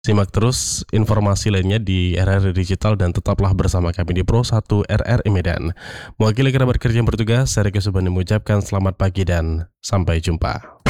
Simak terus informasi lainnya di RRI Digital dan tetaplah bersama kami di Pro 1 RRI Medan. Mewakili kerabat kerja yang bertugas, saya Riki Subandi mengucapkan selamat pagi dan sampai jumpa.